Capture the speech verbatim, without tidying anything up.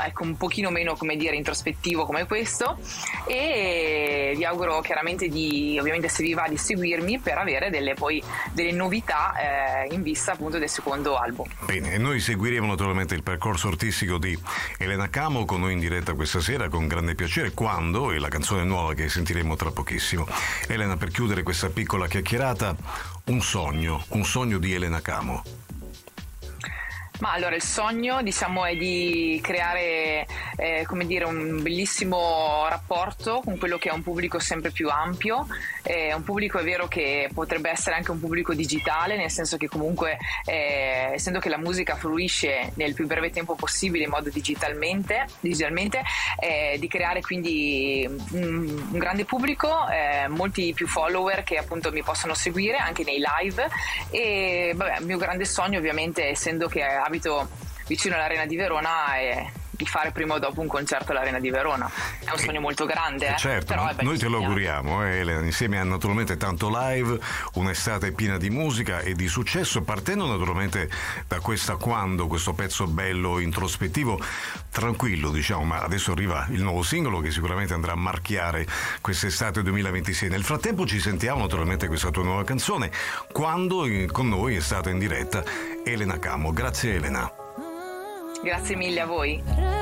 ecco, un pochino meno, come dire, introspettivo come questo, e vi auguro chiaramente di, ovviamente se vi va, di seguirmi per avere delle poi delle novità eh, in vista appunto del secondo album. Bene, e noi seguiremo naturalmente il percorso artistico di Elena Camo con noi in diretta questa sera con grande piacere, quando è la canzone nuova che sentiremo tra pochissimo. Elena, per chiudere questa piccola chiacchierata, un sogno, un sogno di Elena Camo. Ma allora il sogno, diciamo, è di creare eh, come dire un bellissimo rapporto con quello che è un pubblico sempre più ampio, eh, un pubblico, è vero, che potrebbe essere anche un pubblico digitale, nel senso che comunque eh, essendo che la musica fruisce nel più breve tempo possibile in modo digitalmente, digitalmente eh, di creare quindi un, un grande pubblico, eh, molti più follower che appunto mi possono seguire anche nei live, e vabbè, il mio grande sogno, ovviamente, essendo che abito vicino all'Arena di Verona, è di fare prima o dopo un concerto all'Arena di Verona. È un sogno molto grande, eh? Certo, Però è ben noi te lo sognato. auguriamo, eh, Elena, insieme a naturalmente tanto live, un'estate piena di musica e di successo, partendo naturalmente da questa Quando, questo pezzo bello, introspettivo, tranquillo, diciamo, ma adesso arriva il nuovo singolo che sicuramente andrà a marchiare quest'estate duemilaventisei. Nel frattempo ci sentiamo naturalmente questa tua nuova canzone, Quando, con noi è stata in diretta Elena Camo. Grazie Elena. Grazie mille a voi.